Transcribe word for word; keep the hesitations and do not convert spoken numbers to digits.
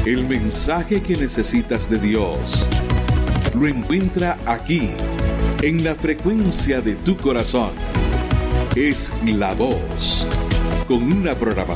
El mensaje que necesitas de Dios lo encuentra aquí, en la frecuencia de tu corazón. Es la voz, con una programación